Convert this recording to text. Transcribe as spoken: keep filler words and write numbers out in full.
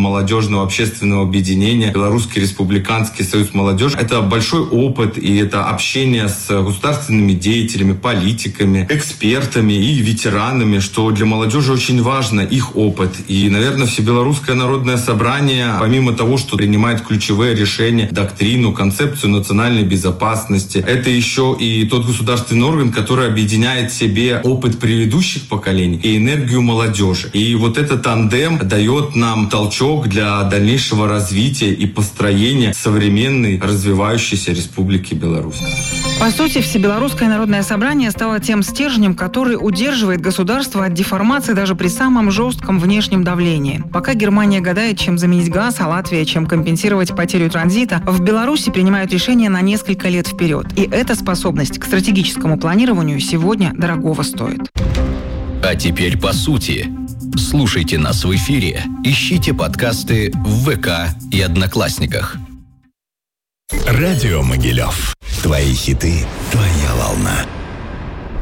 молодежного общественного объединения Белорусский республиканский союз молодежи. Это большой опыт, и это общение с государственными деятелями, политиками, экспертами и ветеранами, что для молодежи очень важно, их опыт. И, наверное, Всебелорусское народное собрание, помимо того, что принимает ключевые решения, доктрину, концепцию национальной безопасности, это еще и тот государственный орган, который объединяет в себе опыт предыдущих поколений и энергию молодежи. И вот этот тандем дает нам толчок для дальнейшего развития и построения современной развивающейся Республики Беларусь. По сути, Всебелорусское народное собрание стало тем стержнем, который удерживает государство от деформации даже при самом жестком внешнем давлении. Пока Германия гадает, чем заменить газ, а Латвия, чем компенсировать потерю транзита, в Беларуси принимают решения на несколько лет вперед. И эта способность к стратегическому планированию сегодня дорогого стоит. А теперь по сути. Слушайте нас в эфире, ищите подкасты в ВК и Одноклассниках. Радио Могилев. Твои хиты, твоя волна.